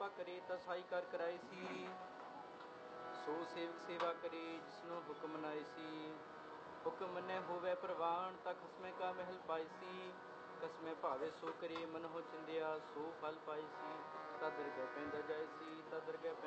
ਆਪਾ ਕਰੇ ਤਾਂ ਸਾਈ ਕਰ ਕਰਾਏ ਸੀ। ਸੋ ਸੇਵਕ ਸੇਵਾ ਕਰੇ ਜਿਸਨੂੰ ਹੁਕਮ ਨਾਏ ਸੀ। ਹੁਕਮ ਮੰਨੇ ਹੋਵੇ ਪ੍ਰਵਾਨ ਤਾਂ ਖਸਮੇ ਕਾ ਮਹਿਲ ਪਾਏ ਸੀ। ਖਸਮੇ ਭਾਵੇ ਸੋ ਕਰੇ ਮਨ ਹੋ ਚਿੰਦਿਆ ਸੋ ਫਲ ਪਾਏ ਸੀ। ਤਦ ਦਰਗਹਿ ਪੈਂਦਾ ਜਾਏ ਸੀ, ਤਦ ਦਰਗਹਿ